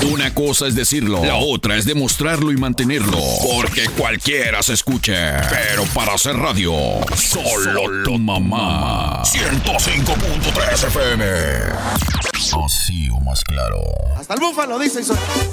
Una cosa es decirlo, la otra es demostrarlo y mantenerlo. Porque cualquiera se escuche. Pero para hacer radio, solo tu mamá. 105.3 FM. Así o más claro. Hasta el búfalo dice.